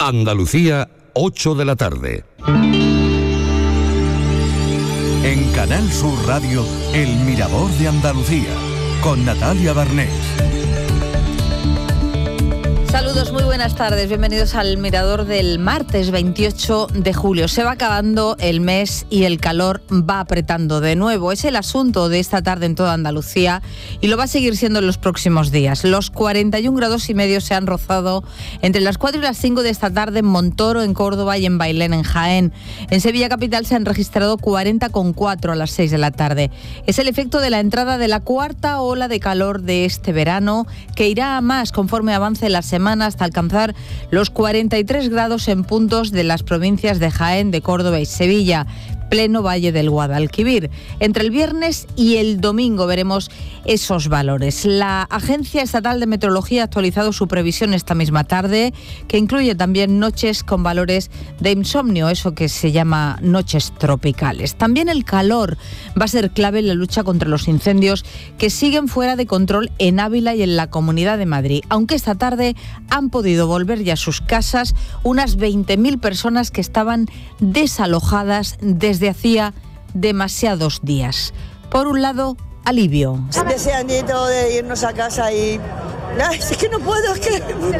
Andalucía, 8 de la tarde. En Canal Sur Radio, El Mirador de Andalucía, con Natalia Barnés. Saludos, muy buenas tardes, bienvenidos al Mirador del martes 28 de julio. Se va acabando el mes y el calor va apretando de nuevo. Es el asunto de esta tarde en toda Andalucía y lo va a seguir siendo en los próximos días. Los 41,5 grados se han rozado entre las 4 y las 5 de esta tarde en Montoro, en Córdoba y en Bailén, en Jaén. En Sevilla capital se han registrado 40,4 a las 6 de la tarde. Es el efecto de la entrada de la cuarta ola de calor de este verano, que irá a más conforme avance la semana hasta alcanzar los 43 grados en puntos de las provincias de Jaén, de Córdoba y Sevilla, pleno Valle del Guadalquivir. Entre el viernes y el domingo veremos esos valores. La Agencia Estatal de Meteorología ha actualizado su previsión esta misma tarde, que incluye también noches con valores de insomnio, eso que se llama noches tropicales. También el calor va a ser clave en la lucha contra los incendios que siguen fuera de control en Ávila y en la Comunidad de Madrid, aunque esta tarde han podido volver ya a sus casas unas 20.000 personas que estaban desalojadas desde hacía demasiados días. Por un lado, alivio. Deseando de irnos a casa y... Ay, es que no puedo, es que...